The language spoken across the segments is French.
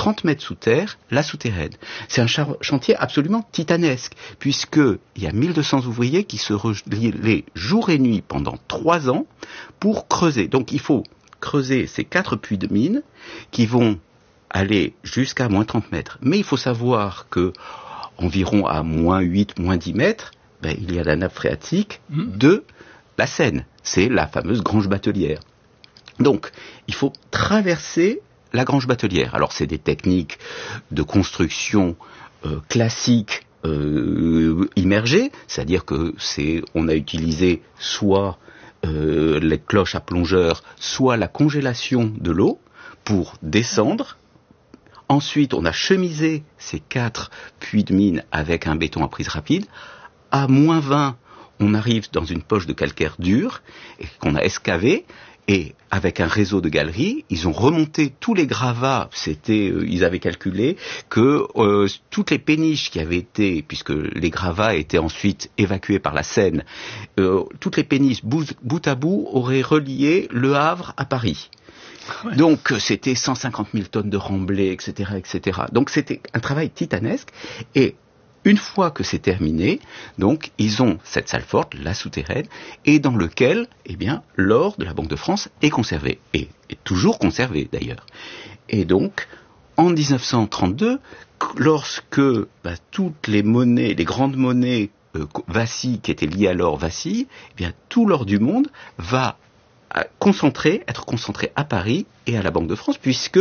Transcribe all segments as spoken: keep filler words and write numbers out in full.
trente mètres sous terre, la souterraine. C'est un char- chantier absolument titanesque, puisqu'il y a mille deux cents ouvriers qui se relaient jour et nuit pendant trois ans pour creuser. Donc il faut creuser ces quatre puits de mine qui vont aller jusqu'à moins trente mètres. Mais il faut savoir que environ à moins huit, moins dix mètres, ben, il y a la nappe phréatique mmh. de la Seine. C'est la fameuse grange batelière. Donc, il faut traverser la grange batelière. Alors, c'est des techniques de construction euh, classiques euh, immergées, c'est-à-dire que c'est, on a utilisé soit euh, les cloches à plongeur, soit la congélation de l'eau pour descendre. Ensuite, on a chemisé ces quatre puits de mine avec un béton à prise rapide. À moins vingt, on arrive dans une poche de calcaire dur et qu'on a escavé. Et avec un réseau de galeries, ils ont remonté tous les gravats. C'était, euh, ils avaient calculé que euh, toutes les péniches qui avaient été, puisque les gravats étaient ensuite évacués par la Seine, euh, toutes les péniches bout, bout à bout auraient relié Le Havre à Paris. Ouais. Donc c'était cent cinquante mille tonnes de remblais, et cetera, et cetera. Donc c'était un travail titanesque. Et une fois que c'est terminé, donc ils ont cette salle forte, la souterraine, et dans lequel, eh bien, l'or de la Banque de France est conservé, et est toujours conservé d'ailleurs. Et donc, en dix-neuf cent trente-deux, lorsque bah, toutes les monnaies, les grandes monnaies euh, vacillent, qui étaient liées à l'or vacillent, eh bien, tout l'or du monde va concentré, être concentré à Paris et à la Banque de France, puisque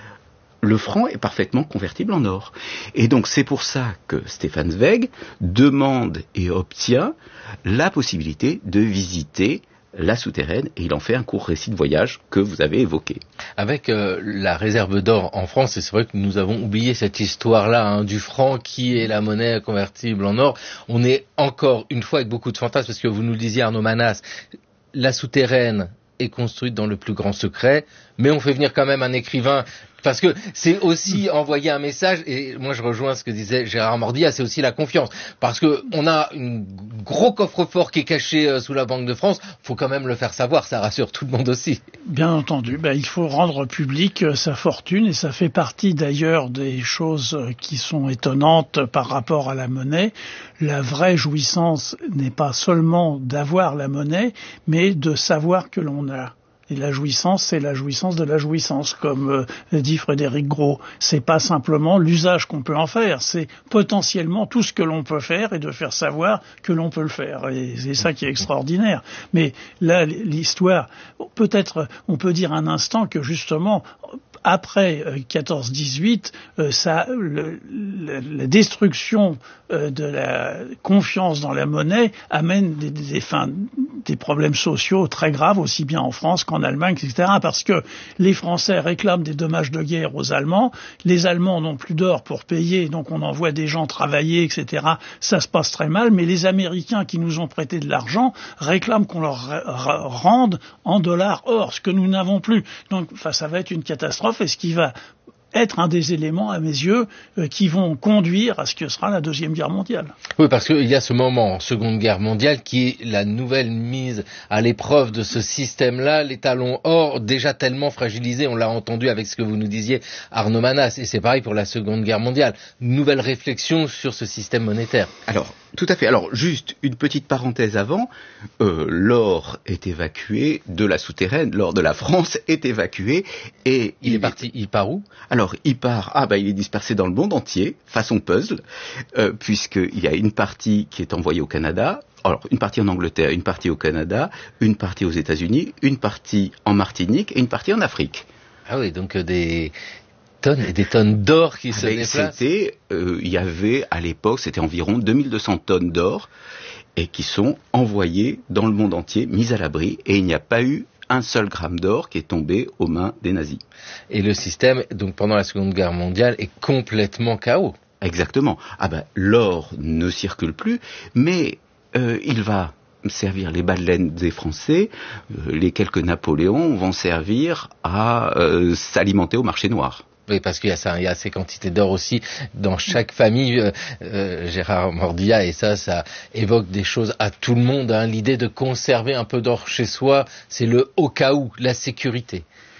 le franc est parfaitement convertible en or. Et donc c'est pour ça que Stefan Zweig demande et obtient la possibilité de visiter la souterraine, et il en fait un court récit de voyage que vous avez évoqué. Avec euh, la réserve d'or en France, et c'est vrai que nous avons oublié cette histoire-là hein, du franc qui est la monnaie convertible en or, on est encore une fois avec beaucoup de fantasmes, parce que vous nous le disiez Arnaud Manas, la souterraine est construite dans le plus grand secret, mais on fait venir quand même un écrivain, parce que c'est aussi envoyer un message, et moi je rejoins ce que disait Gérard Mordia, c'est aussi la confiance, parce que on a un gros coffre-fort qui est caché sous la Banque de France, faut quand même le faire savoir, ça rassure tout le monde aussi. Bien entendu, ben, il faut rendre public sa fortune, et ça fait partie d'ailleurs des choses qui sont étonnantes par rapport à la monnaie. La vraie jouissance n'est pas seulement d'avoir la monnaie, mais de savoir que l'on a. Et la jouissance, c'est la jouissance de la jouissance, comme euh, dit Frédéric Gros. C'est pas simplement l'usage qu'on peut en faire, c'est potentiellement tout ce que l'on peut faire et de faire savoir que l'on peut le faire. Et c'est ça qui est extraordinaire. Mais là, l'histoire, peut-être, on peut dire un instant que justement, après euh, quatorze dix-huit, euh, ça, le, le, la destruction euh, de la confiance dans la monnaie amène des, des, des, fin, des problèmes sociaux très graves, aussi bien en France qu'en Allemagne, et cetera. Parce que les Français réclament des dommages de guerre aux Allemands, les Allemands n'ont plus d'or pour payer, donc on envoie des gens travailler, et cetera. Ça se passe très mal, mais les Américains qui nous ont prêté de l'argent réclament qu'on leur rende en dollars or, ce que nous n'avons plus. Donc, enfin, ça va être une catastrophe. Et ce qui va être un des éléments, à mes yeux, euh, qui vont conduire à ce que sera la Deuxième Guerre mondiale. Oui, parce qu'il y a ce moment, Seconde Guerre mondiale, qui est la nouvelle mise à l'épreuve de ce système-là, l'étalon or, déjà tellement fragilisé, on l'a entendu avec ce que vous nous disiez, Arnaud Manas, et c'est pareil pour la Seconde Guerre mondiale. Nouvelle réflexion sur ce système monétaire. Alors, tout à fait. Alors, juste une petite parenthèse avant, euh, l'or est évacué de la souterraine, l'or de la France est évacué, et... Il, il est parti, il part où ? Alors, il part, ah bah il est dispersé dans le monde entier, façon puzzle, euh, puisqu'il y a une partie qui est envoyée au Canada, alors une partie en Angleterre, une partie au Canada, une partie aux États-Unis, une partie en Martinique et une partie en Afrique. Ah oui, donc euh, des... tonnes et des tonnes d'or qui se Avec, déplacent. C'était, euh, il y avait à l'époque, c'était environ deux mille deux cents tonnes d'or et qui sont envoyées dans le monde entier, mises à l'abri, et il n'y a pas eu un seul gramme d'or qui est tombé aux mains des nazis. Et le système, donc pendant la Seconde Guerre mondiale, est complètement chaos. Exactement. Ah ben, l'or ne circule plus, mais euh, il va servir les baleines des Français, euh, les quelques Napoléons vont servir à euh, s'alimenter au marché noir. Oui, parce qu'il y a ça, il y a ces quantités d'or aussi dans chaque famille. Euh, euh, Gérard Mordia, et ça, ça évoque des choses à tout le monde. Hein. L'idée de conserver un peu d'or chez soi, c'est le au cas où, la sécurité.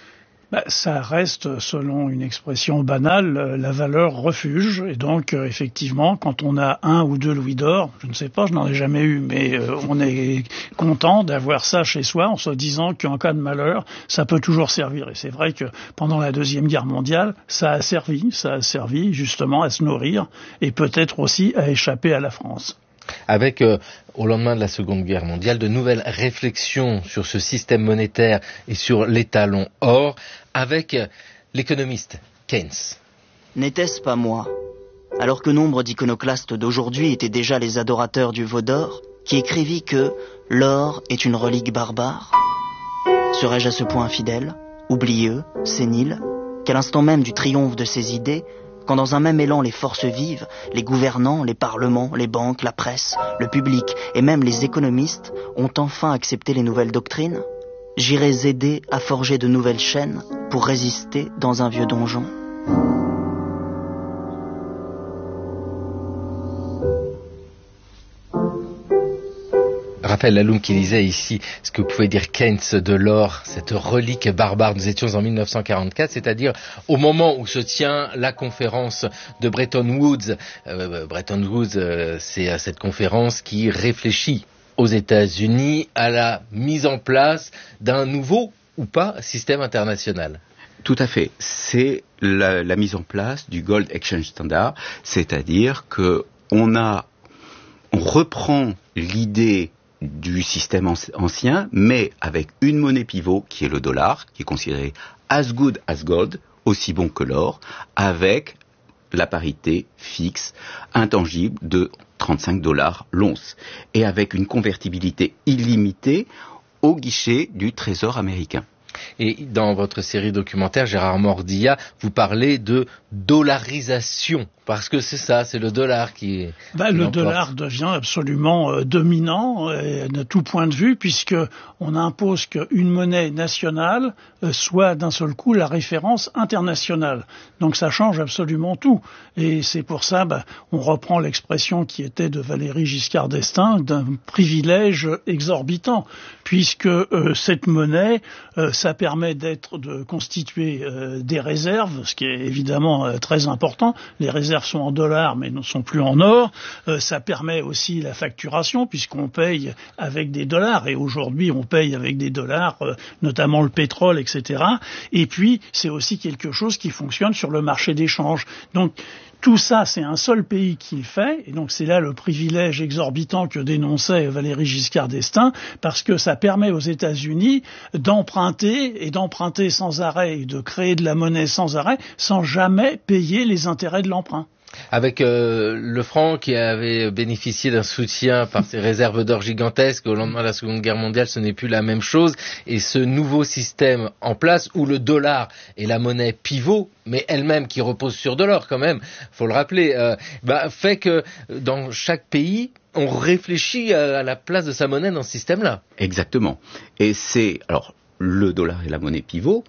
Bah, ça reste, selon une expression banale, la valeur refuge. Et donc, euh, effectivement, quand on a un ou deux louis d'or, je ne sais pas, je n'en ai jamais eu, mais euh, on est content d'avoir ça chez soi en se disant qu'en cas de malheur, ça peut toujours servir. Et c'est vrai que pendant la Deuxième Guerre mondiale, ça a servi, ça a servi justement à se nourrir et peut-être aussi à échapper à la France. Avec, euh, au lendemain de la Seconde Guerre mondiale, de nouvelles réflexions sur ce système monétaire et sur l'étalon or, avec euh, l'économiste Keynes. N'était-ce pas moi, alors que nombre d'iconoclastes d'aujourd'hui étaient déjà les adorateurs du veau d'or, qui écrivit que l'or est une relique barbare? Serais-je à ce point infidèle, oublieux, sénile, qu'à l'instant même du triomphe de ces idées, quand dans un même élan les forces vives, les gouvernants, les parlements, les banques, la presse, le public et même les économistes ont enfin accepté les nouvelles doctrines, j'irais aider à forger de nouvelles chaînes pour résister dans un vieux donjon. Raphaël Laloum qui disait ici ce que vous pouvez dire Keynes de l'or, cette relique barbare. Nous étions en mille neuf cent quarante-quatre, c'est-à-dire au moment où se tient la conférence de Bretton Woods. Euh, Bretton Woods, euh, c'est cette conférence qui réfléchit aux États-Unis à la mise en place d'un nouveau ou pas système international. Tout à fait. C'est la, la mise en place du Gold Exchange Standard, c'est-à-dire que on a, on reprend l'idée du système ancien, mais avec une monnaie pivot qui est le dollar, qui est considéré as good as gold, aussi bon que l'or, avec la parité fixe, intangible de trente-cinq dollars l'once, et avec une convertibilité illimitée au guichet du Trésor américain. Et dans votre série documentaire, Gérard Mordillat, vous parlez de dollarisation, parce que c'est ça, c'est le dollar qui est... Ben, le dollar devient absolument euh, dominant euh, de tout point de vue, puisque on impose qu'une monnaie nationale euh, soit d'un seul coup la référence internationale. Donc ça change absolument tout. Et c'est pour ça, ben, on reprend l'expression qui était de Valéry Giscard d'Estaing, d'un privilège exorbitant, puisque euh, cette monnaie, euh, ça permet d'être de constituer euh, des réserves, ce qui est évidemment euh, très important. Les réserves sont en dollars mais ne sont plus en or. Euh, ça permet aussi la facturation puisqu'on paye avec des dollars et aujourd'hui on paye avec des dollars, euh, notamment le pétrole, et cetera. Et puis c'est aussi quelque chose qui fonctionne sur le marché d'échange. Donc tout ça, c'est un seul pays qui le fait, et donc c'est là le privilège exorbitant que dénonçait Valéry Giscard d'Estaing, parce que ça permet aux États-Unis d'emprunter, et d'emprunter sans arrêt, et de créer de la monnaie sans arrêt, sans jamais payer les intérêts de l'emprunt. Avec euh, le franc qui avait bénéficié d'un soutien par ses réserves d'or gigantesques au lendemain de la Seconde Guerre mondiale, ce n'est plus la même chose. Et ce nouveau système en place où le dollar est la monnaie pivot, mais elle-même qui repose sur de l'or quand même, faut le rappeler, euh, bah, fait que dans chaque pays, on réfléchit à la place de sa monnaie dans ce système-là. Exactement. Et c'est, alors, le dollar est la monnaie pivot,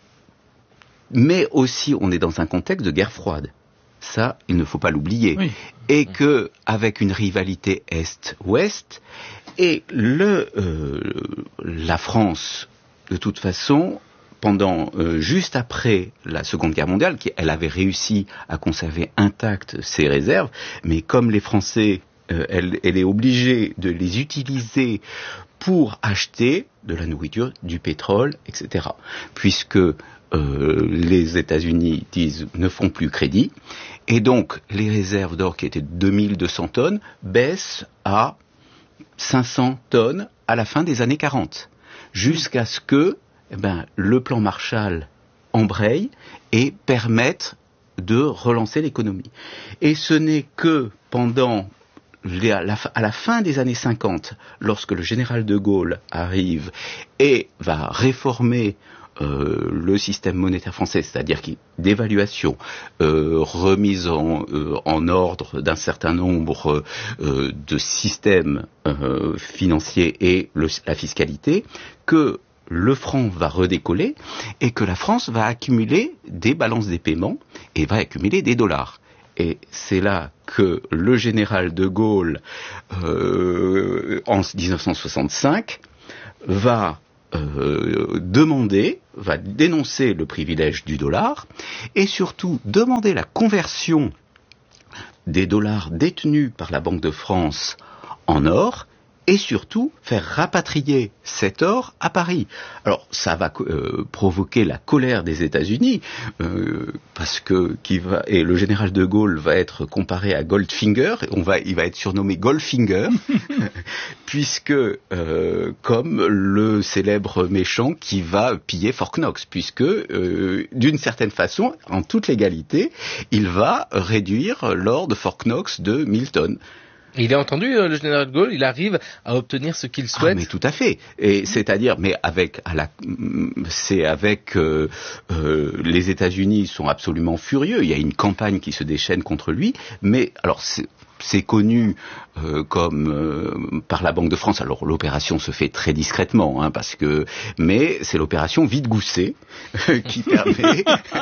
mais aussi on est dans un contexte de guerre froide. Ça, il ne faut pas l'oublier. Oui. Et que, avec une rivalité Est-Ouest, et le, euh, la France, de toute façon, pendant, euh, juste après la Seconde Guerre mondiale, qui, elle avait réussi à conserver intactes ses réserves, mais comme les Français, euh, elle, elle est obligée de les utiliser pour acheter de la nourriture, du pétrole, et cetera. Puisque Euh, les États-Unis disent ne font plus crédit, et donc les réserves d'or qui étaient de deux mille deux cents tonnes baissent à cinq cents tonnes à la fin des années quarante, jusqu'à ce que eh ben, le plan Marshall embraye et permette de relancer l'économie. Et ce n'est que pendant les, à, la, à la fin des années cinquante, lorsque le général de Gaulle arrive et va réformer Euh, le système monétaire français, c'est-à-dire qui, d'évaluation, euh, remise en, euh, en ordre d'un certain nombre euh, de systèmes euh, financiers et le, la fiscalité, que le franc va redécoller et que la France va accumuler des balances des paiements et va accumuler des dollars. Et c'est là que le général de Gaulle, euh, en dix-neuf cent soixante-cinq, va euh, demander, va dénoncer le privilège du dollar et surtout demander la conversion des dollars détenus par la Banque de France en or et surtout faire rapatrier cet or à Paris. Alors ça va euh, provoquer la colère des États-Unis euh, parce que qui va et le général de Gaulle va être comparé à Goldfinger, on va il va être surnommé Goldfinger puisque euh, comme le célèbre méchant qui va piller Fort Knox, puisque euh, d'une certaine façon, en toute légalité, il va réduire l'or de Fort Knox de mille tonnes. Il a entendu euh, le général de Gaulle, il arrive à obtenir ce qu'il souhaite. Ah, mais tout à fait. Et c'est-à-dire, mais avec, à la, c'est avec euh, euh, les États-Unis sont absolument furieux. Il y a une campagne qui se déchaîne contre lui. Mais alors, c'est, c'est connu euh, comme euh, par la Banque de France. Alors l'opération se fait très discrètement, hein, parce que, mais c'est l'opération Vide-Gousset euh, qui permet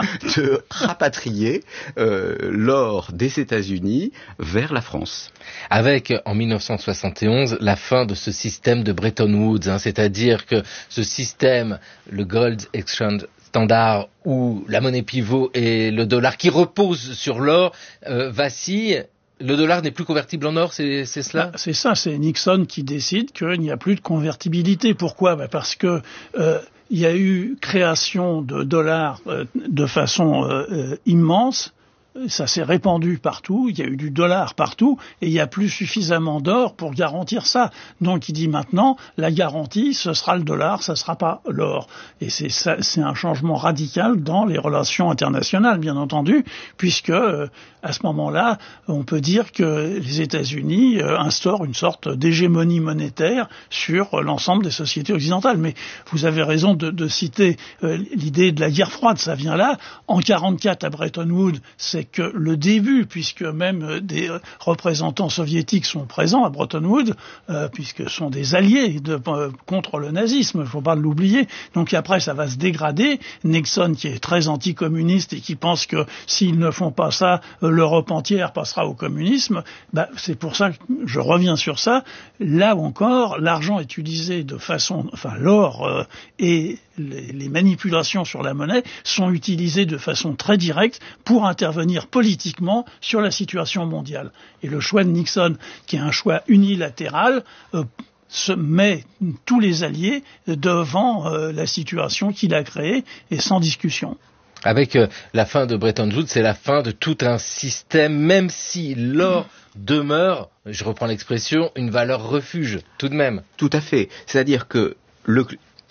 de rapatrier euh, l'or des États-Unis vers la France. Avec, en mille neuf cent soixante et onze, la fin de ce système de Bretton Woods, hein, c'est-à-dire que ce système, le Gold Exchange Standard, où la monnaie pivot et le dollar qui repose sur l'or euh, vacille. Le dollar n'est plus convertible en or, c'est, c'est cela ? Bah, c'est ça, c'est Nixon qui décide qu'il n'y a plus de convertibilité. Pourquoi ? Bah parce que euh, il y a eu création de dollars euh, de façon euh, euh, immense. Ça s'est répandu partout, il y a eu du dollar partout, et il n'y a plus suffisamment d'or pour garantir ça. Donc il dit maintenant, la garantie, ce sera le dollar, ça ne sera pas l'or. Et c'est, ça, c'est un changement radical dans les relations internationales, bien entendu, puisque euh, à ce moment-là, on peut dire que les États-Unis euh, instaurent une sorte d'hégémonie monétaire sur euh, l'ensemble des sociétés occidentales. Mais vous avez raison de, de citer euh, l'idée de la guerre froide, ça vient là. En quarante-quatre à Bretton Woods, c'est que le début, puisque même des représentants soviétiques sont présents à Bretton Woods, euh, puisque ce sont des alliés de, euh, contre le nazisme, il ne faut pas l'oublier. Donc après, ça va se dégrader. Nixon, qui est très anticommuniste et qui pense que s'ils ne font pas ça, euh, l'Europe entière passera au communisme, bah, c'est pour ça que je reviens sur ça. Là encore, l'argent est utilisé de façon... Enfin, l'or euh, et les, les manipulations sur la monnaie sont utilisées de façon très directe pour intervenir politiquement sur la situation mondiale. Et le choix de Nixon, qui est un choix unilatéral, euh, se met tous les alliés devant euh, la situation qu'il a créée et sans discussion. Avec euh, la fin de Bretton Woods, c'est la fin de tout un système, même si l'or demeure, je reprends l'expression, une valeur refuge, tout de même. Tout à fait. C'est-à-dire que le,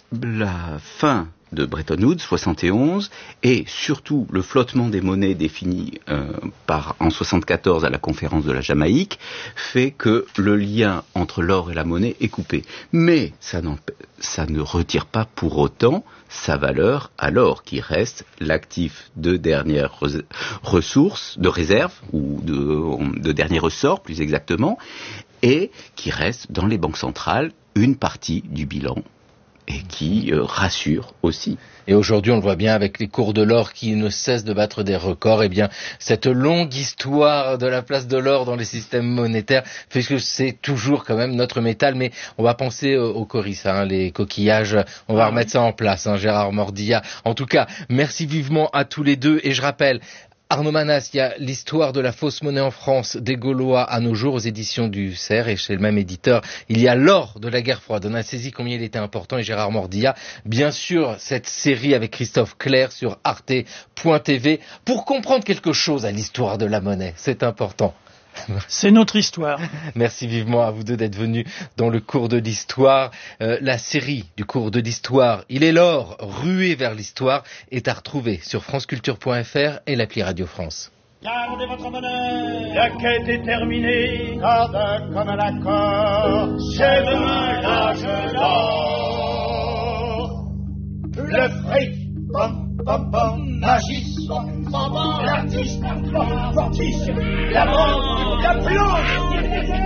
la fin de Bretton Woods, soixante et onze, et surtout le flottement des monnaies défini euh, par, en soixante-quatorze à la conférence de la Jamaïque, fait que le lien entre l'or et la monnaie est coupé. Mais ça, ça ne retire pas pour autant sa valeur à l'or, qui reste l'actif de dernière ressource, de réserve, ou de, de dernier ressort plus exactement, et qui reste dans les banques centrales une partie du bilan et qui euh, rassure aussi. Et aujourd'hui, on le voit bien avec les cours de l'or qui ne cessent de battre des records. Eh bien, cette longue histoire de la place de l'or dans les systèmes monétaires fait que c'est toujours quand même notre métal. Mais on va penser euh, aux corissas, hein, les coquillages. On va remettre ça en place, hein, Gérard Mordia. En tout cas, merci vivement à tous les deux. Et je rappelle, Arnaud Manas, il y a l'histoire de la fausse monnaie en France, des Gaulois à nos jours, aux éditions du C E R, et chez le même éditeur, il y a l'or de la guerre froide. On a saisi combien il était important, et Gérard Mordia, bien sûr, cette série avec Christophe Clair sur arte point t v, pour comprendre quelque chose à l'histoire de la monnaie. C'est important. C'est notre histoire. Merci vivement à vous deux d'être venus dans le cours de l'histoire. Euh, la série du cours de l'histoire, Il est l'or, rué vers l'histoire, est à retrouver sur franceculture point f r et l'appli Radio France. Gardez votre monnaie, la quête est terminée, corde comme un accord, c'est demain l'âge d'or. Le fric, pom pom pom, magie, son pom, l'artiste, la fortiche, la mort, la planche.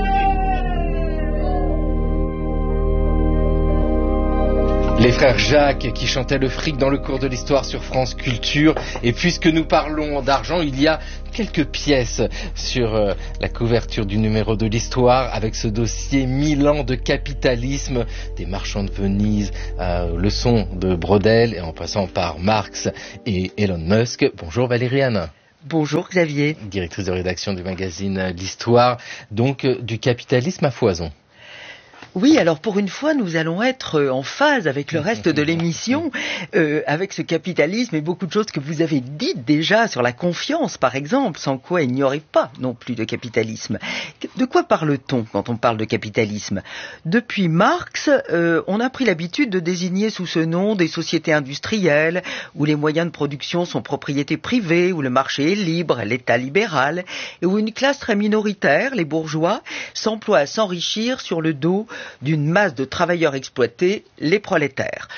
Les frères Jacques qui chantaient le fric dans le cours de l'histoire sur France Culture. Et puisque nous parlons d'argent, il y a quelques pièces sur euh, la couverture du numéro de l'histoire avec ce dossier mille ans de capitalisme, des marchands de Venise, euh, le son de Braudel et en passant par Marx et Elon Musk. Bonjour Valérie Anne. Bonjour Xavier. Directrice de rédaction du magazine L'Histoire, donc euh, du capitalisme à foison. Oui, alors pour une fois, nous allons être en phase avec le reste de l'émission, euh, avec ce capitalisme et beaucoup de choses que vous avez dites déjà sur la confiance, par exemple, sans quoi il n'y aurait pas non plus de capitalisme. De quoi parle-t-on quand on parle de capitalisme ? Depuis Marx, euh, on a pris l'habitude de désigner sous ce nom des sociétés industrielles, où les moyens de production sont propriété privée, où le marché est libre, l'État libéral, et où une classe très minoritaire, les bourgeois, s'emploie à s'enrichir sur le dos d'une masse de travailleurs exploités, les prolétaires.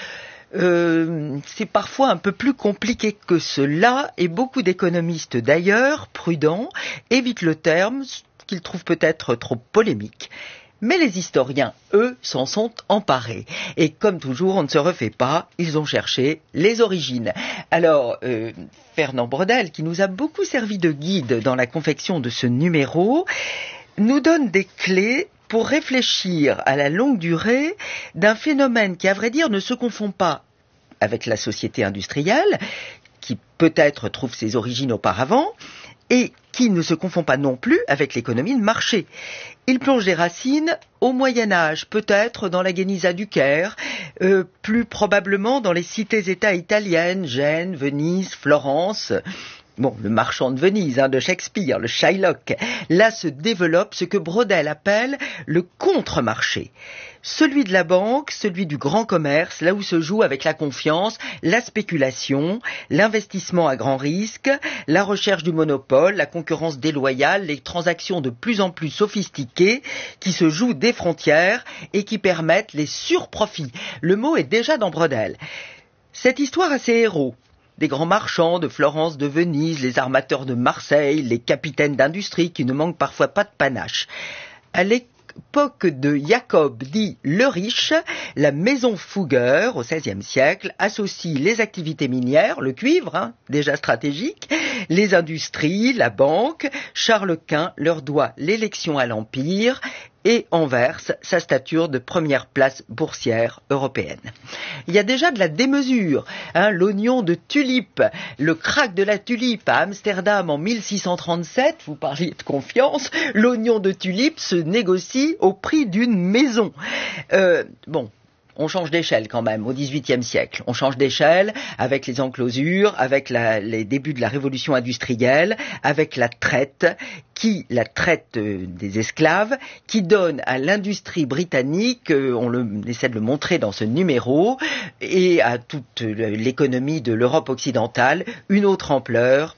Euh, c'est parfois un peu plus compliqué que cela, et beaucoup d'économistes d'ailleurs, prudents, évitent le terme, qu'ils trouvent peut-être trop polémique. Mais les historiens, eux, s'en sont emparés. Et comme toujours, on ne se refait pas, ils ont cherché les origines. Alors, euh, Fernand Braudel, qui nous a beaucoup servi de guide dans la confection de ce numéro, nous donne des clés pour réfléchir à la longue durée d'un phénomène qui, à vrai dire, ne se confond pas avec la société industrielle, qui peut-être trouve ses origines auparavant, et qui ne se confond pas non plus avec l'économie de marché. Il plonge des racines au Moyen-Âge, peut-être dans la Guénisa du Caire, euh, plus probablement dans les cités-États italiennes, Gênes, Venise, Florence. Bon, le marchand de Venise, hein, de Shakespeare, le Shylock. Là se développe ce que Braudel appelle le contre-marché. Celui de la banque, celui du grand commerce, là où se joue avec la confiance, la spéculation, l'investissement à grand risque, la recherche du monopole, la concurrence déloyale, les transactions de plus en plus sophistiquées qui se jouent des frontières et qui permettent les surprofits. Le mot est déjà dans Braudel. Cette histoire a ses héros. Des grands marchands de Florence, de Venise, les armateurs de Marseille, les capitaines d'industrie qui ne manquent parfois pas de panache. À l'époque de Jacob dit le riche, la maison Fugger, au seizième siècle, associe les activités minières, le cuivre, hein, déjà stratégique, les industries, la banque. Charles Quint leur doit l'élection à l'Empire et en verse sa stature de première place boursière européenne. Il y a déjà de la démesure, hein, l'oignon de tulipe, le krach de la tulipe à Amsterdam en mille six cent trente-sept, vous parliez de confiance, l'oignon de tulipe se négocie au prix d'une maison. Euh, bon. On change d'échelle quand même au dix-huitième siècle. On change d'échelle avec les enclosures, avec la, les débuts de la révolution industrielle, avec la traite, qui la traite euh, des esclaves, qui donne à l'industrie britannique, euh, on, le, on essaie de le montrer dans ce numéro, et à toute l'économie de l'Europe occidentale, une autre ampleur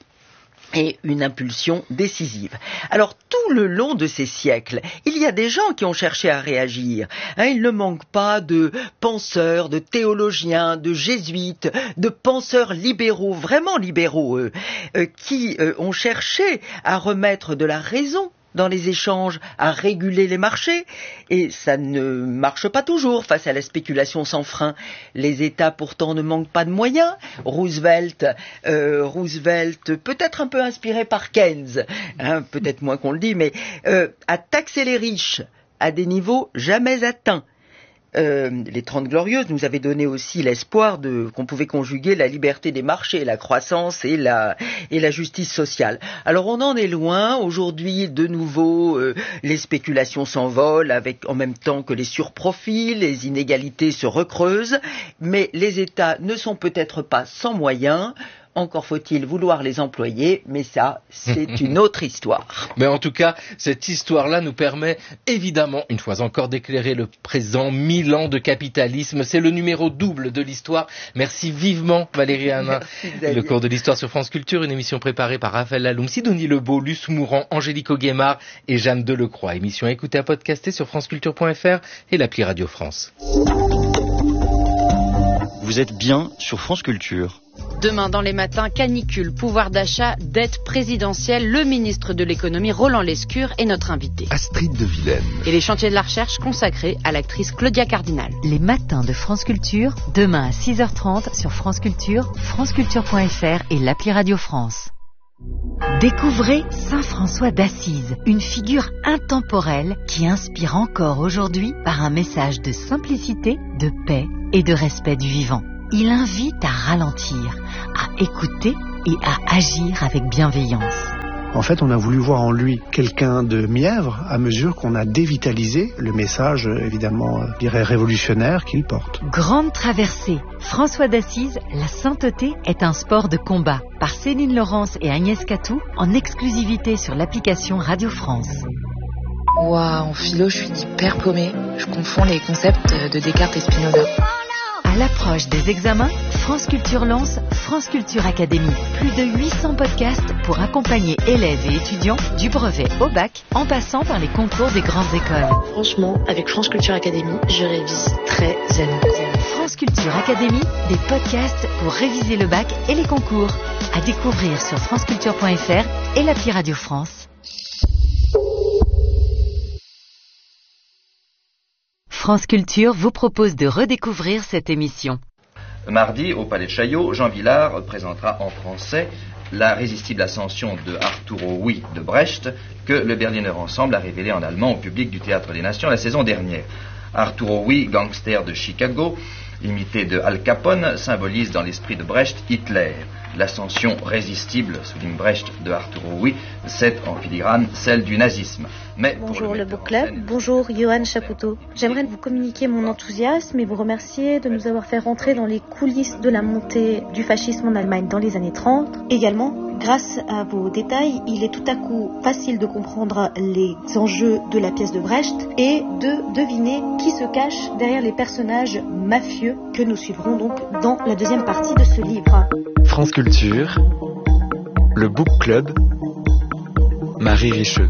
et une impulsion décisive. Alors, tout le long de ces siècles, il y a des gens qui ont cherché à réagir. Hein, il ne manque pas de penseurs, de théologiens, de jésuites, de penseurs libéraux, vraiment libéraux, eux, euh, qui euh, ont cherché à remettre de la raison dans les échanges, à réguler les marchés, et ça ne marche pas toujours face à la spéculation sans frein. Les États pourtant ne manquent pas de moyens. Roosevelt, euh, Roosevelt, peut-être un peu inspiré par Keynes, hein, peut-être moins qu'on le dit, mais euh, a taxé les riches à des niveaux jamais atteints. Euh, les Trente Glorieuses nous avaient donné aussi l'espoir de qu'on pouvait conjuguer la liberté des marchés, la croissance et la et la justice sociale. Alors on en est loin. Aujourd'hui, de nouveau, euh, les spéculations s'envolent avec en même temps que les surprofits, les inégalités se recreusent, mais les États ne sont peut-être pas sans moyens. Encore faut-il vouloir les employer, mais ça, c'est une autre histoire. Mais en tout cas, cette histoire-là nous permet évidemment, une fois encore, d'éclairer le présent. Mille ans de capitalisme, c'est le numéro double de l'histoire. Merci vivement, Valérie Anne. Le cours de l'histoire sur France Culture, une émission préparée par Raphaël Laloum, Sidonie Lebeau, Luce Mourant, Angélique Auguemard et Jeanne Delecroix. Émission écoutée à podcaster sur franceculture point f r et l'appli Radio France. Vous êtes bien sur France Culture. Demain dans les matins, canicule, pouvoir d'achat, dette présidentielle, le ministre de l'économie Roland Lescure est notre invité. Astrid de Vilaine. Et les chantiers de la recherche consacrés à l'actrice Claudia Cardinal. Les matins de France Culture, demain à six heures trente sur France Culture, franceculture point f r et l'appli Radio France. Découvrez Saint François d'Assise, une figure intemporelle qui inspire encore aujourd'hui par un message de simplicité, de paix et de respect du vivant. Il invite à ralentir, à écouter et à agir avec bienveillance. En fait, on a voulu voir en lui quelqu'un de mièvre à mesure qu'on a dévitalisé le message, évidemment, je dirais révolutionnaire qu'il porte. Grande traversée. François d'Assise, la sainteté est un sport de combat. Par Céline Laurence et Agnès Catou, en exclusivité sur l'application Radio France. Waouh, en philo, je suis hyper paumée. Je confonds les concepts de Descartes et Spinoza. À l'approche des examens, France Culture lance France Culture Academy. Plus de huit cents podcasts pour accompagner élèves et étudiants du brevet au bac en passant par les concours des grandes écoles. Franchement, avec France Culture Academy, je révise très zen. France Culture Academy, des podcasts pour réviser le bac et les concours. À découvrir sur franceculture point f r et l'appli Radio France. France Culture vous propose de redécouvrir cette émission. Mardi, au Palais de Chaillot, Jean Vilar présentera en français La résistible ascension de Arturo Ui de Brecht, que le Berliner Ensemble a révélé en allemand au public du Théâtre des Nations la saison dernière. Arturo Ui, gangster de Chicago, imité de Al Capone, symbolise dans l'esprit de Brecht Hitler. L'ascension résistible, souligne Brecht, de Arturo Ui, c'est en filigrane celle du nazisme. Mais bonjour le, le Book Club, bonjour Johan Chapoutot. J'aimerais vous communiquer mon enthousiasme et vous remercier de nous avoir fait rentrer dans les coulisses de la montée du fascisme en Allemagne dans les années trente. Également, grâce à vos détails, il est tout à coup facile de comprendre les enjeux de la pièce de Brecht et de deviner qui se cache derrière les personnages mafieux que nous suivrons donc dans la deuxième partie de ce livre. France Culture, le Book Club, Marie Richeux.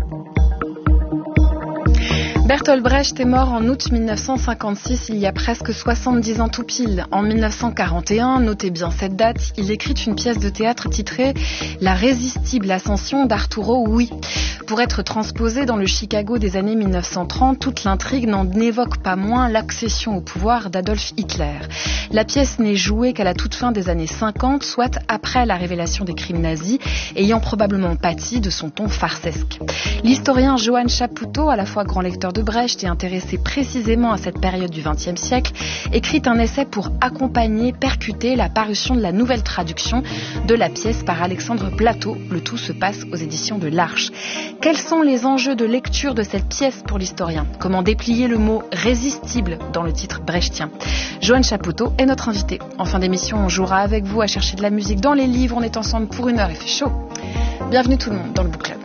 Bertolt Brecht est mort en août mille neuf cent cinquante-six, il y a presque soixante-dix ans tout pile. En mille neuf cent quarante et un, notez bien cette date, il écrit une pièce de théâtre titrée « La résistible ascension d'Arturo Ui ». Pour être transposée dans le Chicago des années mille neuf cent trente, toute l'intrigue n'en évoque pas moins l'accession au pouvoir d'Adolf Hitler. La pièce n'est jouée qu'à la toute fin des années cinquante, soit après la révélation des crimes nazis, ayant probablement pâti de son ton farcesque. L'historien Johan Chapoutot, à la fois grand lecteur de Brecht et intéressé précisément à cette période du vingtième siècle, écrit un essai pour accompagner, percuter la parution de la nouvelle traduction de la pièce par Alexandre Plateau. Le tout se passe aux éditions de l'Arche. Quels sont les enjeux de lecture de cette pièce pour l'historien ? Comment déplier le mot « résistible » dans le titre brechtien ? Johan Chapoutot est notre invité. En fin d'émission, on jouera avec vous à chercher de la musique dans les livres. On est ensemble pour une heure, il fait chaud. Bienvenue tout le monde dans le Book Club.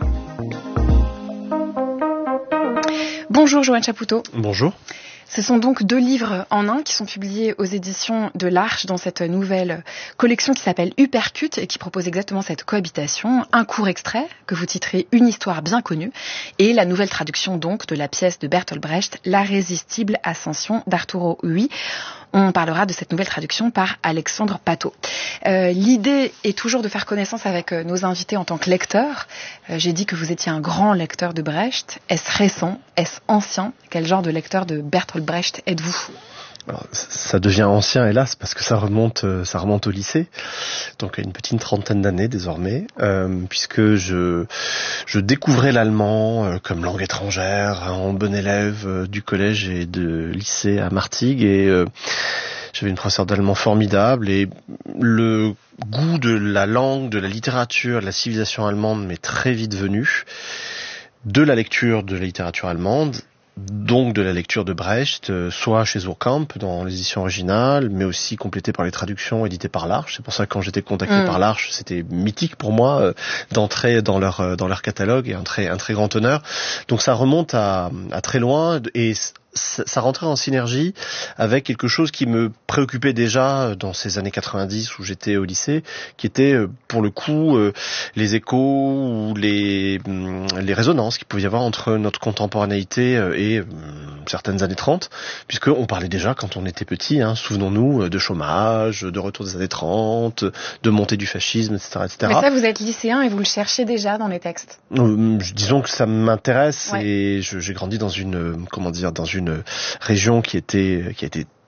Bonjour Johan Chapoutot. Bonjour. Ce sont donc deux livres en un qui sont publiés aux éditions de l'Arche dans cette nouvelle collection qui s'appelle Uppercut et qui propose exactement cette cohabitation. Un court extrait que vous titrez Une histoire bien connue et la nouvelle traduction donc de la pièce de Bertolt Brecht, La résistible ascension d'Arturo Ui. On parlera de cette nouvelle traduction par Alexandre Plateau. Euh, l'idée est toujours de faire connaissance avec euh, nos invités en tant que lecteurs. Euh, j'ai dit que vous étiez un grand lecteur de Brecht. Est-ce récent ? Est-ce ancien ? Quel genre de lecteur de Bertolt Brecht êtes-vous ? Alors, ça devient ancien, hélas, parce que ça remonte, ça remonte au lycée, donc à une petite trentaine d'années désormais, euh, puisque je, je découvrais l'allemand euh, comme langue étrangère en bon élève euh, du collège et de lycée à Martigues, et euh, j'avais une professeure d'allemand formidable, et le goût de la langue, de la littérature, de la civilisation allemande m'est très vite venu, de la lecture de la littérature allemande, donc de la lecture de Brecht, euh, soit chez Surkamp dans l'édition originale, mais aussi complétée par les traductions éditées par l'Arche. C'est pour ça que quand j'étais contacté mmh. par l'Arche, c'était mythique pour moi euh, d'entrer dans leur euh, dans leur catalogue, et un très un très grand honneur. Donc ça remonte à, à très loin, et ça rentrait en synergie avec quelque chose qui me préoccupait déjà dans ces années quatre-vingt-dix où j'étais au lycée, qui était pour le coup les échos ou les, les résonances qu'il pouvait y avoir entre notre contemporanéité et certaines années trente, puisqu'on parlait déjà quand on était petit, hein, souvenons-nous, de chômage, de retour des années trente, de montée du fascisme, et cetera, et cetera. Mais ça, vous êtes lycéen et vous le cherchez déjà dans les textes. Disons que ça m'intéresse, ouais. Et je, j'ai grandi dans une, comment dire, dans une une région qui était qui a été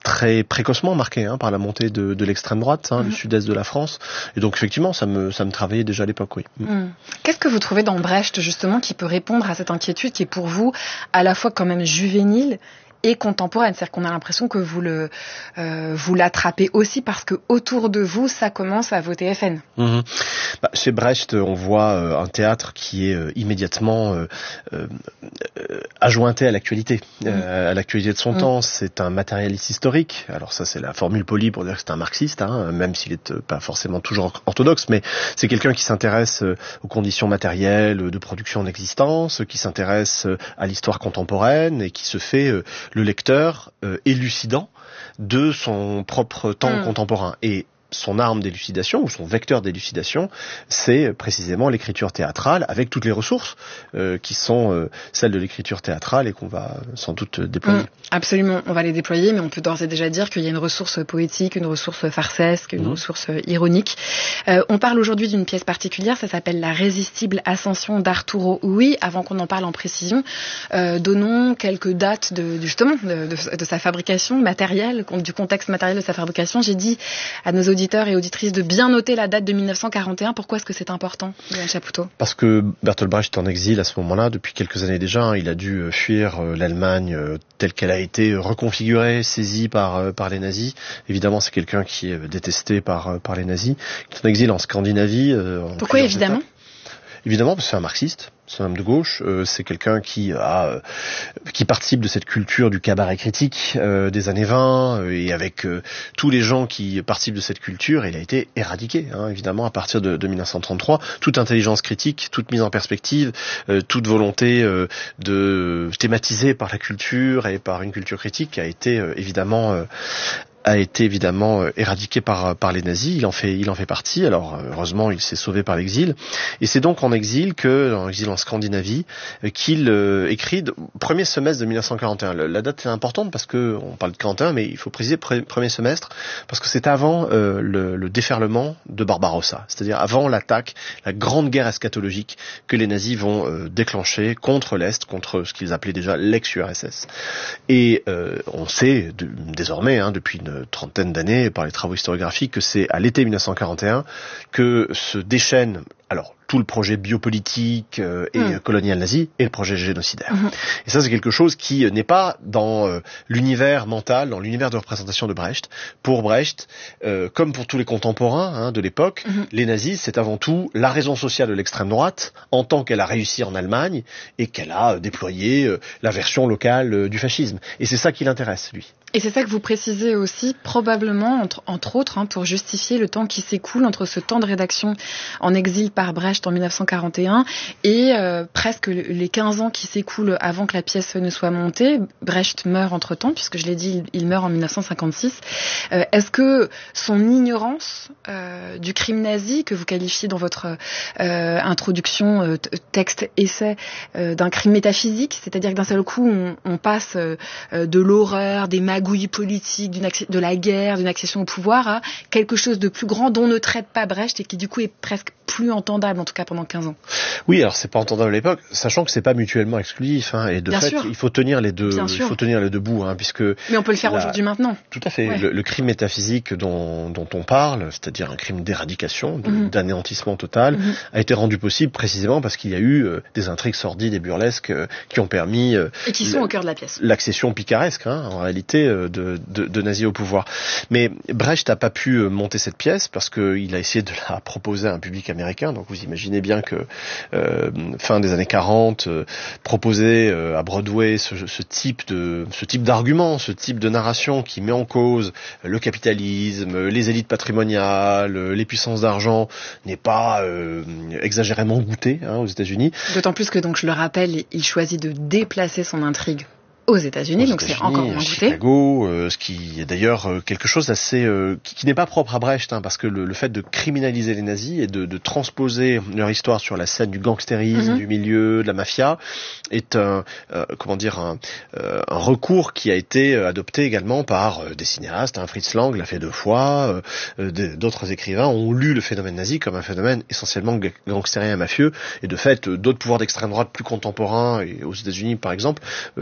très précocement marqué hein, par la montée de, de l'extrême droite, hein, mmh. du sud-est de la France. Et donc effectivement, ça me, ça me travaillait déjà à l'époque, oui. Mmh. Qu'est-ce que vous trouvez dans Brecht, justement, qui peut répondre à cette inquiétude qui est pour vous à la fois quand même juvénile et contemporaine, c'est-à-dire qu'on a l'impression que vous le euh, vous l'attrapez aussi parce que autour de vous, ça commence à voter F N. Mmh. Bah, chez Brecht, on voit euh, un théâtre qui est euh, immédiatement euh, euh, ajointé à l'actualité, mmh. euh, à l'actualité de son mmh. temps. C'est un matérialiste historique. Alors ça, c'est la formule polie pour dire que c'est un marxiste, hein, même s'il est euh, pas forcément toujours orthodoxe, mais c'est quelqu'un qui s'intéresse euh, aux conditions matérielles de production d'existence, qui s'intéresse euh, à l'histoire contemporaine et qui se fait euh, le lecteur euh, élucidant de son propre temps mmh. contemporain. Et son arme d'élucidation, ou son vecteur d'élucidation, c'est précisément l'écriture théâtrale, avec toutes les ressources euh, qui sont euh, celles de l'écriture théâtrale et qu'on va sans doute déployer. Mmh, absolument, on va les déployer, mais on peut d'ores et déjà dire qu'il y a une ressource poétique, une ressource farcesque, une mmh. ressource ironique. Euh, on parle aujourd'hui d'une pièce particulière, ça s'appelle La résistible ascension d'Arturo Ui. Avant qu'on en parle en précision, euh, donnons quelques dates de, justement de, de, de sa fabrication matérielle, du contexte matériel de sa fabrication. J'ai dit à nos auditeurs et auditrices de bien noter la date de mille neuf cent quarante et un. Pourquoi est-ce que c'est important, Yoann Chapoutot ? Parce que Bertolt Brecht est en exil à ce moment-là, depuis quelques années déjà. Hein, il a dû fuir euh, l'Allemagne euh, telle qu'elle a été reconfigurée, saisie par, euh, par les nazis. Évidemment, c'est quelqu'un qui est détesté par, euh, par les nazis, qui est en exil en Scandinavie. Euh, en Pourquoi évidemment ? Étapes. Évidemment, parce que c'est un marxiste, c'est un homme de gauche, euh, c'est quelqu'un qui a, euh, qui participe de cette culture du cabaret critique euh, des années vingt, euh, et avec euh, tous les gens qui participent de cette culture, il a été éradiqué, hein, évidemment, à partir de, de mille neuf cent trente-trois. Toute intelligence critique, toute mise en perspective, euh, toute volonté euh, de thématiser par la culture et par une culture critique a été euh, évidemment euh, a été évidemment éradiqué par par les nazis. Il en fait il en fait partie. Alors heureusement, il s'est sauvé par l'exil. Et c'est donc en exil que, en exil en Scandinavie, qu'il euh, écrit premier semestre de mille neuf cent quarante et un. La date est importante parce que on parle de quarante et un, mais il faut préciser premier semestre parce que c'est avant euh, le, le déferlement de Barbarossa, c'est-à-dire avant l'attaque, la grande guerre eschatologique que les nazis vont euh, déclencher contre l'Est, contre ce qu'ils appelaient déjà l'ex-U R S S. Et euh, on sait de, désormais, hein, depuis une trentaine d'années par les travaux historiographiques, que c'est à l'été mille neuf cent quarante et un que se déchaîne alors tout le projet biopolitique euh, et mmh. colonial nazi et le projet génocidaire. Mmh. Et ça, c'est quelque chose qui n'est pas dans euh, l'univers mental, dans l'univers de représentation de Brecht. Pour Brecht, euh, comme pour tous les contemporains hein, de l'époque, mmh. les nazis, c'est avant tout la raison sociale de l'extrême droite, en tant qu'elle a réussi en Allemagne et qu'elle a déployé euh, la version locale euh, du fascisme. Et c'est ça qui l'intéresse, lui. Et c'est ça que vous précisez aussi, probablement, entre, entre autres, hein, pour justifier le temps qui s'écoule entre ce temps de rédaction en exil par Brecht en mille neuf cent quarante et un et euh, presque les quinze ans qui s'écoulent avant que la pièce ne soit montée. Brecht meurt entre-temps, puisque je l'ai dit, il, il meurt en mille neuf cent cinquante-six. Euh, est-ce que son ignorance euh, du crime nazi, que vous qualifiez dans votre euh, introduction, euh, texte-essai, euh, d'un crime métaphysique, c'est-à-dire que d'un seul coup, on, on passe euh, de l'horreur, des magouilles politiques, d'une de la guerre, d'une accession au pouvoir, à quelque chose de plus grand dont ne traite pas Brecht et qui du coup est presque plus entendable, en tout cas pendant quinze ans. Oui, alors c'est pas entendable à l'époque, sachant que c'est pas mutuellement exclusif, hein, et de Bien fait, sûr. il faut tenir les deux, Bien il sûr. faut tenir les deux bouts, hein, puisque. Mais on peut le faire la... aujourd'hui maintenant. Tout à fait. Ouais. Le, le crime métaphysique dont, dont on parle, c'est-à-dire un crime d'éradication, de, mm-hmm. d'anéantissement total, mm-hmm. a été rendu possible précisément parce qu'il y a eu euh, des intrigues sordides et burlesques euh, qui ont permis. Euh, et qui sont le, au cœur de la pièce. L'accession picaresque, hein, en réalité, euh, de, de, de nazis au pouvoir. Mais Brecht n'a pas pu euh, monter cette pièce parce qu'il a essayé de la proposer à un public américain. Donc vous imaginez bien que euh, fin des années quarante, euh, proposer euh, à Broadway ce, ce type de ce type d'argument, ce type de narration qui met en cause le capitalisme, les élites patrimoniales, les puissances d'argent, n'est pas euh, exagérément goûté hein, aux États-Unis. D'autant plus que, donc je le rappelle, il choisit de déplacer son intrigue aux États-Unis, aux donc États-Unis, c'est encore moins goûté. Chicago, euh, ce qui est d'ailleurs euh, quelque chose d'assez euh, qui, qui n'est pas propre à Brecht, hein, parce que le, le fait de criminaliser les nazis et de, de transposer leur histoire sur la scène du gangstérisme, mm-hmm. du milieu, de la mafia, est un euh, comment dire un, euh, un recours qui a été adopté également par euh, des cinéastes. Hein, Fritz Lang l'a fait deux fois, euh, d'autres écrivains ont lu le phénomène nazi comme un phénomène essentiellement gangstérien et mafieux, et de fait, d'autres pouvoirs d'extrême droite plus contemporains, et aux États-Unis par exemple, euh, ne peuvent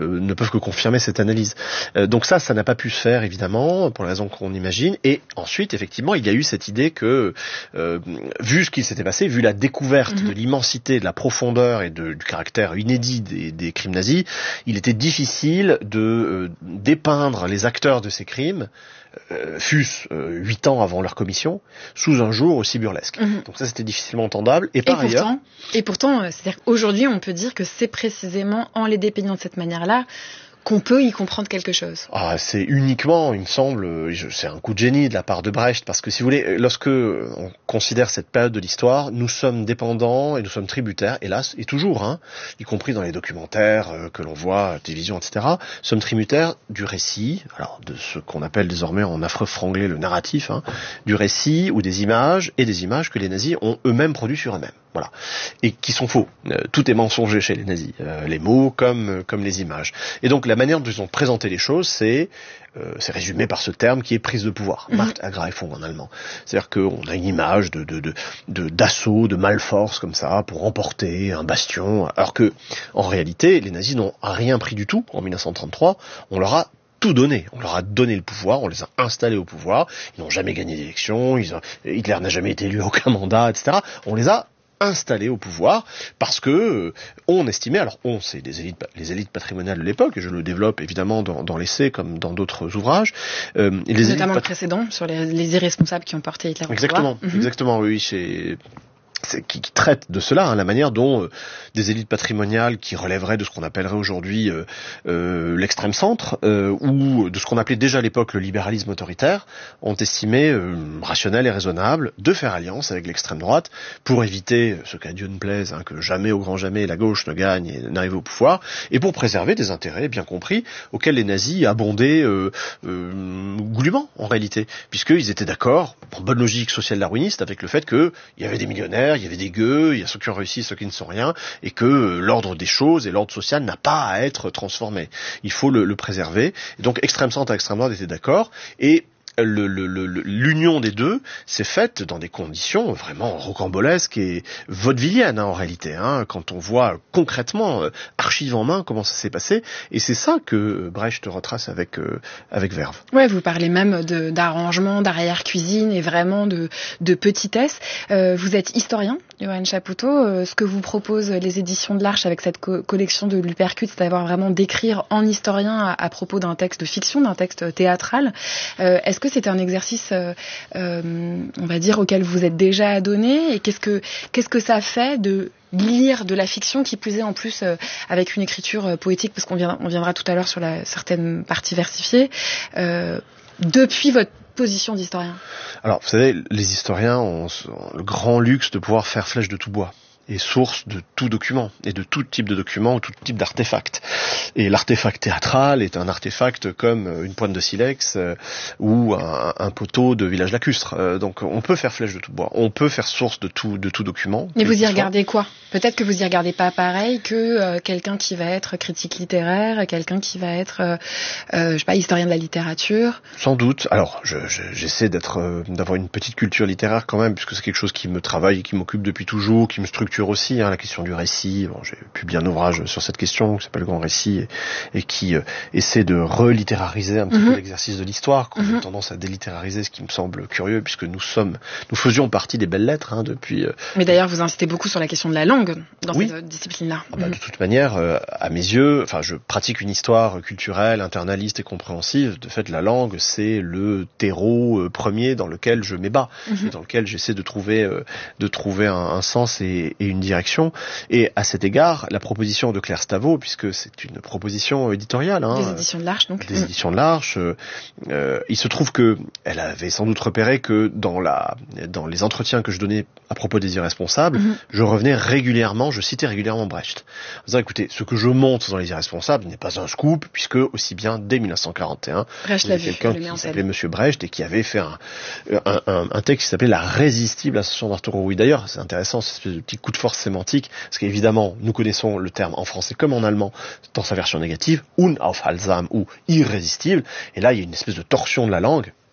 que confirmer cette analyse. Euh, donc ça, ça n'a pas pu se faire, évidemment, pour les raisons qu'on imagine. Et ensuite, effectivement, il y a eu cette idée que, euh, vu ce qui s'était passé, vu la découverte mm-hmm. de l'immensité, de la profondeur et de, du caractère inédit des, des crimes nazis, il était difficile de euh, dépeindre les acteurs de ces crimes, euh, fût-ce huit ans avant leur commission, sous un jour aussi burlesque. Mm-hmm. Donc ça, c'était difficilement entendable. Et par et ailleurs... Pourtant, et pourtant, c'est-à-dire qu'aujourd'hui, on peut dire que c'est précisément en les dépeignant de cette manière-là qu'on peut y comprendre quelque chose. Ah, c'est uniquement, il me semble, c'est un coup de génie de la part de Brecht, parce que si vous voulez, lorsque on considère cette période de l'histoire, nous sommes dépendants et nous sommes tributaires, hélas, et toujours, hein, y compris dans les documentaires euh, que l'on voit, télévision, et cetera, sommes tributaires du récit, alors de ce qu'on appelle désormais en affreux franglais le narratif, hein, du récit ou des images, et des images que les nazis ont eux-mêmes produits sur eux-mêmes. Voilà, et qui sont faux. Euh, tout est mensonger chez les nazis, euh, les mots comme euh, comme les images. Et donc la manière dont ils ont présenté les choses, c'est euh, c'est résumé par ce terme qui est prise de pouvoir, mm-hmm. Machtergreifung en allemand. C'est-à-dire qu'on a une image de de de de d'assaut, de malforce comme ça pour remporter un bastion, alors que en réalité les nazis n'ont rien pris du tout en dix-neuf cent trente-trois. On leur a tout donné. On leur a donné le pouvoir, on les a installés au pouvoir. Ils n'ont jamais gagné d'élection, ils ont, Hitler n'a jamais été élu à aucun mandat, et cetera. On les a installés au pouvoir parce que euh, on estimait, alors on, c'est les élites, les élites patrimoniales de l'époque, et je le développe évidemment dans, dans l'essai comme dans d'autres ouvrages. Euh, les Notamment élites le précédent, sur les, les irresponsables qui ont porté Hitler au exactement, pouvoir. Exactement, mm-hmm. oui, c'est... Qui, qui traite de cela, hein, la manière dont euh, des élites patrimoniales qui relèveraient de ce qu'on appellerait aujourd'hui euh, euh, l'extrême centre, euh, ou de ce qu'on appelait déjà à l'époque le libéralisme autoritaire, ont estimé euh, rationnel et raisonnable de faire alliance avec l'extrême droite pour éviter, ce qu'à Dieu ne plaise, hein, que jamais au grand jamais la gauche ne gagne et n'arrive au pouvoir, et pour préserver des intérêts bien compris auxquels les nazis abondaient euh, euh, goulûment en réalité, puisqu'ils étaient d'accord, en bonne logique social-darwiniste, avec le fait qu'il y avait des millionnaires, il y avait des gueux, il y a ceux qui ont réussi, ceux qui ne sont rien, et que euh, l'ordre des choses et l'ordre social n'a pas à être transformé. Il faut le, le préserver. Et donc extrême centre et extrême droite étaient d'accord, et Le, le, le, l'union des deux s'est faite dans des conditions vraiment rocambolesques et vaudevilliennes, hein, en réalité, hein, quand on voit concrètement, euh, archives en main, comment ça s'est passé. Et c'est ça que Brecht retrace avec euh, avec verve. Ouais, vous parlez même de, d'arrangement, d'arrière-cuisine et vraiment de, de petitesse. Euh, vous êtes historien, Johann Chapoutot. Euh, ce que vous proposent les éditions de l'Arche avec cette co- collection de l'Uppercut, c'est d'avoir vraiment d'écrire en historien à, à propos d'un texte de fiction, d'un texte théâtral. Euh, est-ce que c'est un exercice, euh, euh, on va dire, auquel vous êtes déjà adonné, et qu'est-ce que qu'est-ce que ça fait de lire de la fiction, qui plus est en plus euh, avec une écriture euh, poétique, parce qu'on vient, on viendra tout à l'heure sur la, certaines parties versifiées, euh, depuis votre position d'historien? Alors, vous savez, les historiens ont, ont le grand luxe de pouvoir faire flèche de tout bois et source de tout document, et de tout type de document, ou tout type d'artefact. Et l'artefact théâtral est un artefact comme une pointe de silex euh, ou un, un poteau de village lacustre. Euh, donc on peut faire flèche de tout bois, on peut faire source de tout, de tout document. Mais vous y regardez quoi? Peut-être que vous y regardez pas pareil que euh, quelqu'un qui va être critique littéraire, quelqu'un qui va être, euh, euh, je sais pas, historien de la littérature. Sans doute. Alors, je, je, j'essaie d'être, euh, d'avoir une petite culture littéraire quand même, puisque c'est quelque chose qui me travaille, qui m'occupe depuis toujours, qui me structure aussi, hein, la question du récit. Bon, j'ai publié un ouvrage sur cette question qui s'appelle Grand Récit, et, et qui euh, essaie de relittérariser un petit mm-hmm. peu l'exercice de l'histoire, qu'on mm-hmm. a tendance à délittérariser, ce qui me semble curieux, puisque nous sommes, nous faisions partie des belles lettres, hein, depuis. Euh, Mais d'ailleurs, vous insistez beaucoup sur la question de la langue dans oui. cette discipline-là. Ah bah, mm-hmm. De toute manière, euh, à mes yeux, enfin, je pratique une histoire culturelle, internaliste et compréhensive. De fait, la langue, c'est le terreau euh, premier dans lequel je m'ébats, mm-hmm. et dans lequel j'essaie de trouver, euh, de trouver un, un sens et, et une direction. Et à cet égard, la proposition de Claire Stavo, puisque c'est une proposition éditoriale, hein, des éditions de l'Arche, donc des éditions de l'Arche, euh, euh, il se trouve que elle avait sans doute repéré que dans la, dans les entretiens que je donnais à propos des irresponsables, mm-hmm. je revenais régulièrement, je citais régulièrement Brecht. En disant, écoutez, ce que je montre dans les irresponsables n'est pas un scoop, puisque aussi bien dès dix-neuf cent quarante et un, Brecht il y a quelqu'un qui s'appelait Monsieur Brecht et qui avait fait un, un, un, un texte qui s'appelait La résistible ascension d'Arturo Ui. D'ailleurs, c'est intéressant, c'est ce petit coup de force sémantique, parce qu'évidemment, nous connaissons le terme en français comme en allemand, dans sa version négative, unaufhaltsam ou irrésistible, et là, il y a une espèce de torsion de la langue.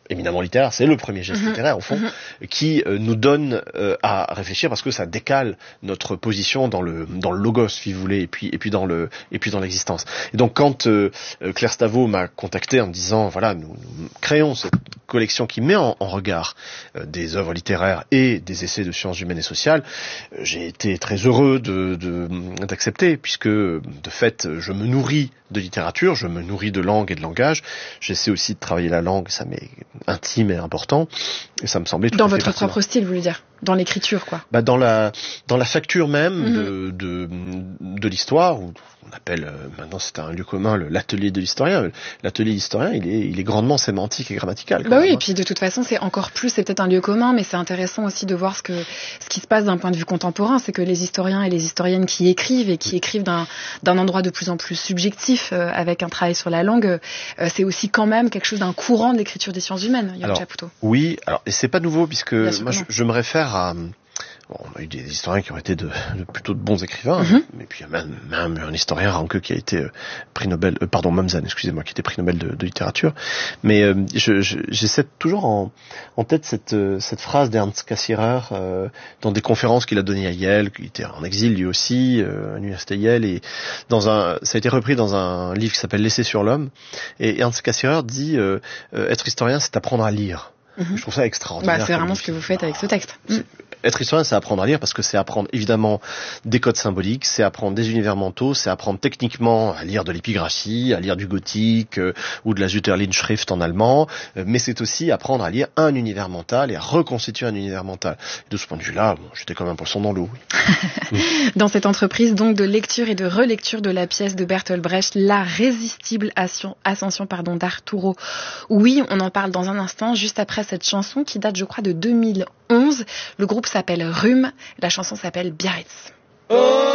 éminemment littéraire, c'est le premier geste mmh. littéraire au fond, mmh. qui euh, nous donne euh, à réfléchir parce que ça décale notre position dans le dans le logos, si vous voulez, et puis et puis dans le et puis dans l'existence. Et donc quand euh, Claire Stavo m'a contacté en me disant voilà, nous, nous créons cette collection qui met en, en regard euh, des œuvres littéraires et des essais de sciences humaines et sociales, euh, j'ai été très heureux de, de d'accepter puisque de fait je me nourris de littérature, je me nourris de langue et de langage. J'essaie aussi de travailler la langue, ça m'est intime et important, et ça me semblait tout dans à fait votre pertinent. Propre style, vous voulez dire, dans l'écriture, quoi. Bah dans la dans la facture même mmh. de, de de l'histoire, où on appelle euh, maintenant c'est un lieu commun le, l'atelier de l'historien. L'atelier d'historien, il est il est grandement sémantique et grammatical. Bah même, oui, hein. et puis de toute façon, c'est encore plus, c'est peut-être un lieu commun, mais c'est intéressant aussi de voir ce que ce qui se passe d'un point de vue contemporain, c'est que les historiens et les historiennes qui écrivent et qui écrivent d'un d'un endroit de plus en plus subjectif, euh, avec un travail sur la langue, euh, c'est aussi quand même quelque chose d'un courant de l'écriture des sciences humaines. Yoann Chapoutot. Oui, alors et c'est pas nouveau puisque moi je, je me réfère à bon, on a eu des historiens qui ont été de, de plutôt de bons écrivains, mm-hmm. mais puis il y a même, même un historien Ranke qui a été euh, prix Nobel, euh, pardon, Mommsen, excusez-moi, qui était prix Nobel de, de littérature. Mais euh, je, je, j'essaie toujours en, en tête cette, euh, cette phrase d'Ernst Cassirer euh, dans des conférences qu'il a données à Yale, qui était en exil lui aussi, euh, à l'université Yale, et dans un, ça a été repris dans un livre qui s'appelle L'essai sur l'homme. Et Ernst Cassirer dit euh, euh, être historien, c'est apprendre à lire. Mm-hmm. Je trouve ça extraordinaire. Bah, c'est vraiment ce que vous faites avec ce texte. C'est, être historien, c'est apprendre à lire parce que c'est apprendre évidemment des codes symboliques, c'est apprendre des univers mentaux, c'est apprendre techniquement à lire de l'épigraphie, à lire du gothique euh, ou de la Zutterlinschrift en allemand, euh, mais c'est aussi apprendre à lire un univers mental et à reconstituer un univers mental. Et de ce point de vue-là, bon, j'étais comme un poisson dans l'eau. Oui. Dans cette entreprise donc de lecture et de relecture de la pièce de Bertolt Brecht, La résistible ascension pardon, d'Arturo. Oui, on en parle dans un instant, juste après cette chanson qui date, je crois, de deux mille onze. Le groupe s'appelle Rhume, la chanson s'appelle Biarritz. Oh